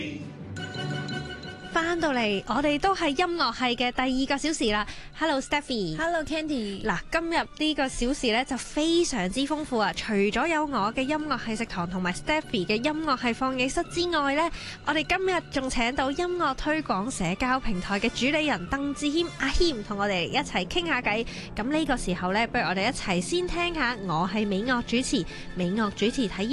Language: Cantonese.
翻到嚟，我哋都係音樂系嘅第二個小時啦。Hello，Stephy。Hello Candy。 嗱，今日呢個小時咧就非常之豐富啊！除咗有我嘅音樂系食堂同埋 Stephy 嘅音樂系放映室之外呢，我哋今日仲請到音樂推廣社交平台嘅主理人鄧志謙阿謙同我哋一齊傾下偈。咁呢個時候呢，不如我哋一齊先聽下我係美樂主持體驗